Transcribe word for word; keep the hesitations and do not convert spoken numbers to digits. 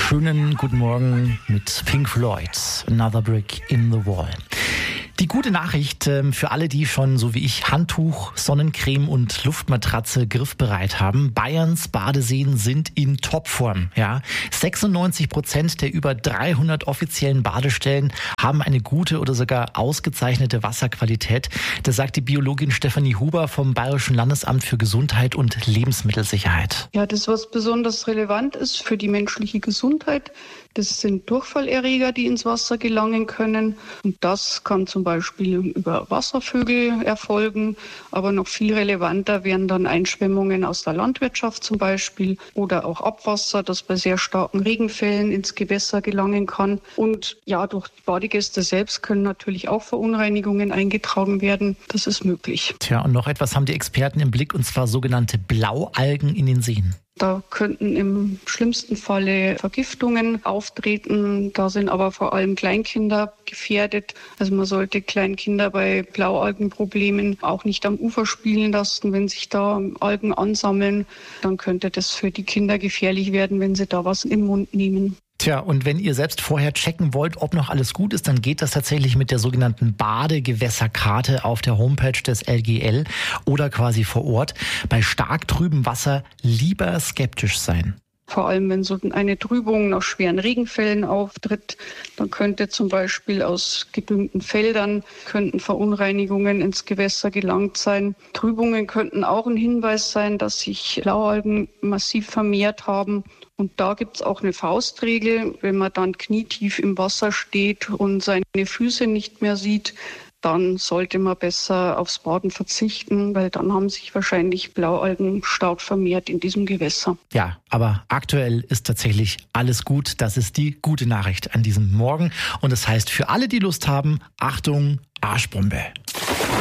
Schönen guten Morgen mit Pink Floyd, Another Brick in the Wall. Die gute Nachricht für alle, die schon, so wie ich, Handtuch, Sonnencreme und Luftmatratze griffbereit haben. Bayerns Badeseen sind in Topform. Ja, sechsundneunzig Prozent der über dreihundert offiziellen Badestellen haben eine gute oder sogar ausgezeichnete Wasserqualität. Das sagt die Biologin Stefanie Huber vom Bayerischen Landesamt für Gesundheit und Lebensmittelsicherheit. Ja, das, was besonders relevant ist für die menschliche Gesundheit, das sind Durchfallerreger, die ins Wasser gelangen können. Und das kann zum Beispiel über Wasservögel erfolgen. Aber noch viel relevanter wären dann Einschwemmungen aus der Landwirtschaft zum Beispiel oder auch Abwasser, das bei sehr starken Regenfällen ins Gewässer gelangen kann. Und ja, durch die Badegäste selbst können natürlich auch Verunreinigungen eingetragen werden. Das ist möglich. Tja, und noch etwas haben die Experten im Blick, und zwar sogenannte Blaualgen in den Seen. Da könnten im schlimmsten Falle Vergiftungen auftreten. Da sind aber vor allem Kleinkinder gefährdet. Also man sollte Kleinkinder bei Blaualgenproblemen auch nicht am Ufer spielen lassen. Wenn sich da Algen ansammeln, dann könnte das für die Kinder gefährlich werden, wenn sie da was in den Mund nehmen. Tja, und wenn ihr selbst vorher checken wollt, ob noch alles gut ist, dann geht das tatsächlich mit der sogenannten Badegewässerkarte auf der Homepage des L G L oder quasi vor Ort. Bei stark trübem Wasser lieber skeptisch sein. Vor allem, wenn so eine Trübung nach schweren Regenfällen auftritt, dann könnte zum Beispiel aus gedüngten Feldern könnten Verunreinigungen ins Gewässer gelangt sein. Trübungen könnten auch ein Hinweis sein, dass sich Blaualgen massiv vermehrt haben. Und da gibt es auch eine Faustregel, wenn man dann knietief im Wasser steht und seine Füße nicht mehr sieht, dann sollte man besser aufs Baden verzichten, weil dann haben sich wahrscheinlich Blaualgen stark vermehrt in diesem Gewässer. Ja, aber aktuell ist tatsächlich alles gut. Das ist die gute Nachricht an diesem Morgen. Und das heißt für alle, die Lust haben, Achtung, Arschbombe.